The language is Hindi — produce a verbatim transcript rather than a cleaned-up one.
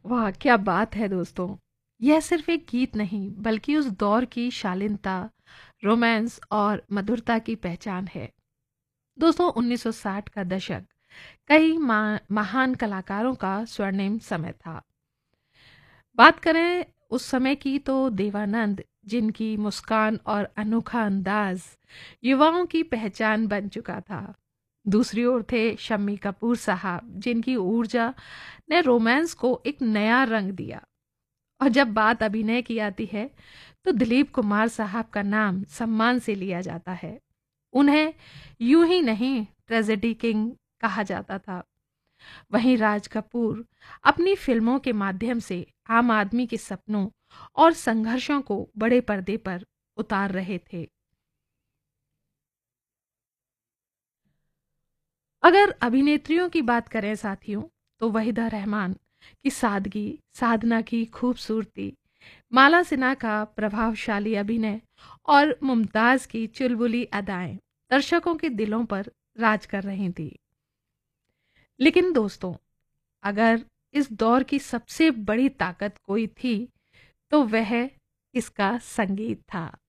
वाह क्या बात है दोस्तों। यह सिर्फ एक गीत नहीं बल्कि उस दौर की शालीनता, रोमांस और मधुरता की पहचान है। दोस्तों उन्नीस सौ साठ का दशक कई मा, महान कलाकारों का स्वर्णिम समय था। बात करें उस समय की तो देवानंद, जिनकी मुस्कान और अनोखा अंदाज युवाओं की पहचान बन चुका था। दूसरी ओर थे शम्मी कपूर साहब, जिनकी ऊर्जा ने रोमांस को एक नया रंग दिया। और जब बात अभिनय की आती है तो दिलीप कुमार साहब का नाम सम्मान से लिया जाता है। उन्हें यूं ही नहीं, ट्रेजेडी किंग कहा जाता था। वहीं राज कपूर अपनी फिल्मों के माध्यम से आम आदमी के सपनों और संघर्षों को बड़े पर्दे पर उतार रहे थे। अगर अभिनेत्रियों की बात करें साथियों, तो वहीदा रहमान की सादगी, साधना की खूबसूरती, माला सिन्हा का प्रभावशाली अभिनय और मुमताज की चुलबुली अदाएं दर्शकों के दिलों पर राज कर रही थी। लेकिन दोस्तों, अगर इस दौर की सबसे बड़ी ताकत कोई थी तो वह इसका संगीत था।